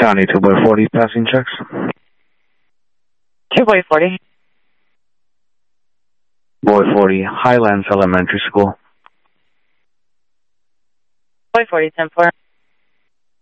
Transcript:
County 2 by 40 passing checks. 2 by 40. Boy 40, Highlands Elementary School. Boy 40, 10-4.